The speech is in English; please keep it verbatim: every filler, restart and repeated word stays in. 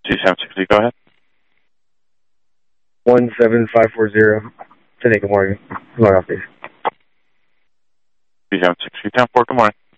G seven sixty, go ahead. one seven five four zero. Today, good morning. Log off, please. G seven sixty, ten four, good morning.